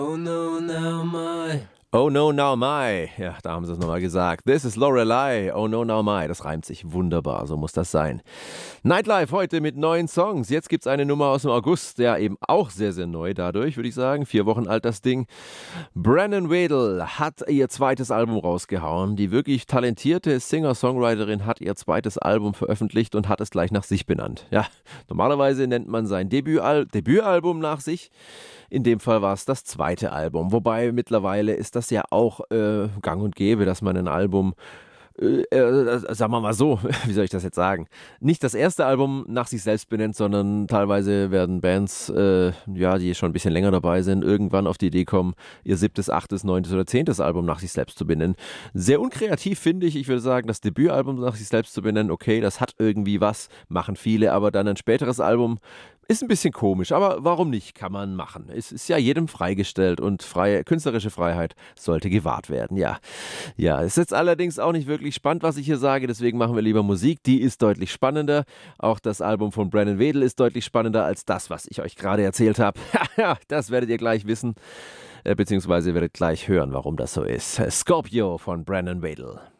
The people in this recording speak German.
Oh no, now my. Oh no, now my. Ja, da haben sie es nochmal gesagt. This is Lorelei. Oh no, now my. Das reimt sich wunderbar, so muss das sein. Nightlife heute mit 9 Songs. Jetzt gibt es eine Nummer aus dem August, ja eben auch sehr, sehr neu dadurch, würde ich sagen. 4 Wochen alt das Ding. Brennan Wedel hat ihr zweites Album rausgehauen. Die wirklich talentierte Singer-Songwriterin hat ihr zweites Album veröffentlicht und hat es gleich nach sich benannt. Ja, normalerweise nennt man sein Debütalbum nach sich. In dem Fall war es das zweite Album. Wobei mittlerweile ist das ja auch gang und gäbe, dass man ein Album, sagen wir mal so, wie soll ich das jetzt sagen, nicht das erste Album nach sich selbst benennt, sondern teilweise werden Bands, die schon ein bisschen länger dabei sind, irgendwann auf die Idee kommen, ihr 7., 8., 9. oder 10. Album nach sich selbst zu benennen. Sehr unkreativ finde ich. Ich würde sagen, das Debütalbum nach sich selbst zu benennen, okay, das hat irgendwie was, machen viele, aber dann ein späteres Album ist ein bisschen komisch, aber warum nicht? Kann man machen. Es ist ja jedem freigestellt und künstlerische Freiheit sollte gewahrt werden, ja. Ja, es ist jetzt allerdings auch nicht wirklich spannend, was ich hier sage, deswegen machen wir lieber Musik. Die ist deutlich spannender. Auch das Album von Brennan Wedel ist deutlich spannender als das, was ich euch gerade erzählt habe. Ja, das werdet ihr gleich wissen, beziehungsweise werdet gleich hören, warum das so ist. Scorpio von Brennan Wedel.